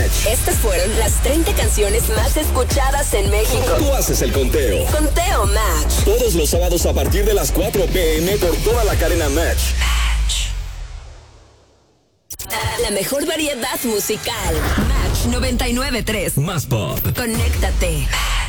Match. Estas fueron las 30 canciones más escuchadas en México. Tú haces el conteo. Conteo Match. Todos los sábados a partir de las 4 p.m. por toda la cadena Match. La mejor variedad musical. Match 99.3. Más pop. Conéctate.